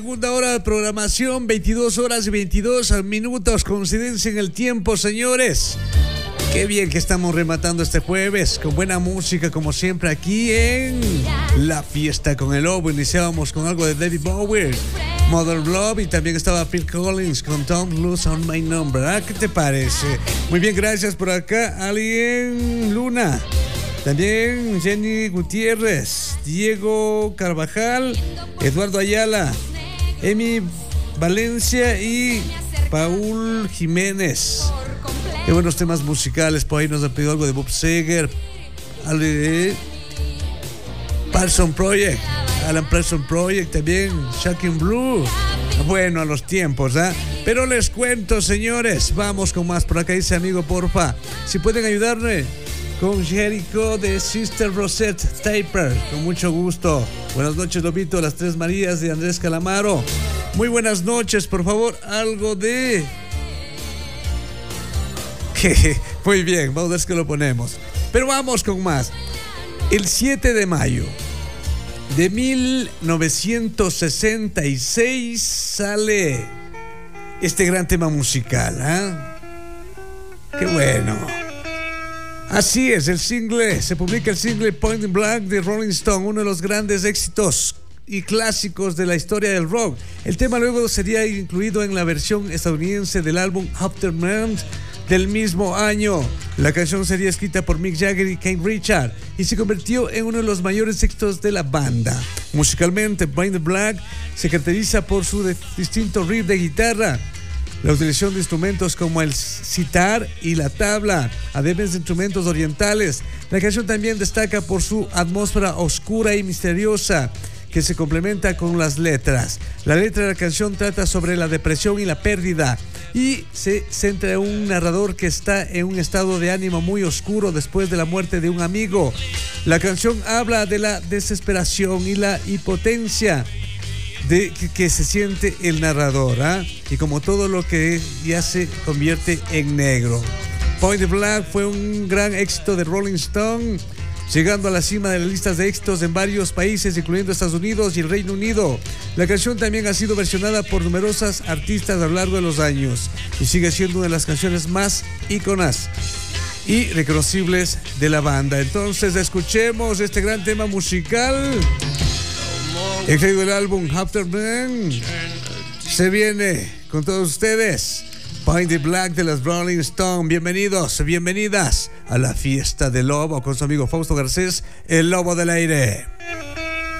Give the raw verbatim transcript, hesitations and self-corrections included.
Segunda hora de programación, veintidós horas y veintidós minutos, coincidencia en el tiempo, señores. Qué bien que estamos rematando este jueves con buena música, como siempre, aquí en La Fiesta con el Lobo. Iniciábamos con algo de David Bowie, Mother Love, y también estaba Phil Collins con Don't Lose on My Number. ¿Ah? ¿Qué te parece? Muy bien, gracias por acá, Alien Luna. También Jenny Gutiérrez, Diego Carvajal, Eduardo Ayala, Emi Valencia y Paul Jiménez. Qué buenos temas musicales. Por ahí nos ha pedido algo de Bob Seger, Ale, Parson Project, Alan Parson Project, también Shocking Blue. Bueno, a los tiempos, ¿ah? ¿eh? Pero les cuento, señores, vamos con más. Por acá dice, amigo, porfa, si pueden ayudarme con Jericho de Sister Rosette Taper, con mucho gusto. Buenas noches, Lobito, las Tres Marías de Andrés Calamaro. Muy buenas noches, por favor, algo de... Muy bien, vamos a ver que lo ponemos. Pero vamos con más. El siete de mayo de mil novecientos sesenta y seis sale este gran tema musical, ¿eh? Qué bueno. Así es, el single, se publica el single Point in Black de Rolling Stone, uno de los grandes éxitos y clásicos de la historia del rock. El tema luego sería incluido en la versión estadounidense del álbum Aftermath del mismo año. La canción sería escrita por Mick Jagger y Keith Richards y se convirtió en uno de los mayores éxitos de la banda. Musicalmente, Point in Black se caracteriza por su de- distinto riff de guitarra, la utilización de instrumentos como el sitar y la tabla, además de instrumentos orientales. La canción también destaca por su atmósfera oscura y misteriosa, que se complementa con las letras. La letra de la canción trata sobre la depresión y la pérdida, y se centra en un narrador que está en un estado de ánimo muy oscuro después de la muerte de un amigo. La canción habla de la desesperación y la impotencia de que, que se siente el narrador, ¿eh? Y como todo lo que ya se convierte en negro. Point in Black fue un gran éxito de Rolling Stone, llegando a la cima de las listas de éxitos en varios países, incluyendo Estados Unidos y el Reino Unido. La canción también ha sido versionada por numerosas artistas a lo largo de los años y sigue siendo una de las canciones más íconas y reconocibles de la banda. Entonces, escuchemos este gran tema musical extraído del álbum Aftermath. Se viene con todos ustedes Point in Black de las Rolling Stone. Bienvenidos, bienvenidas a La Fiesta del Lobo con su amigo Fausto Garcés, el Lobo del Aire.